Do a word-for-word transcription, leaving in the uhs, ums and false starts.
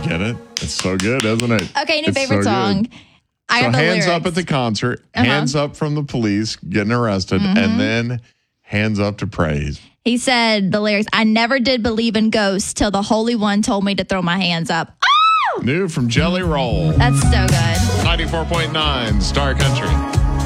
get it? It's so good, isn't it? Okay, new it's favorite so song. Good. I so got the hands lyrics. up at the concert, Uh-huh. hands up from the police getting arrested, Mm-hmm. and then hands up to praise. He said the lyrics, I never did believe in ghosts till the Holy One told me to throw my hands up. Oh! New from Jelly Roll. That's so good. ninety-four point nine Star Country.